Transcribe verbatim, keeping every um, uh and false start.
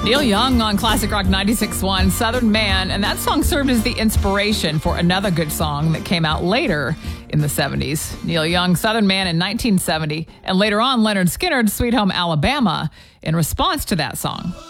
Neil Young on Classic Rock ninety-six point one, Southern Man, and that song served as the inspiration for another good song that came out later in the seventies. Neil Young, Southern Man in nineteen seventy, and later on Leonard Skinner's Sweet Home Alabama in response to that song.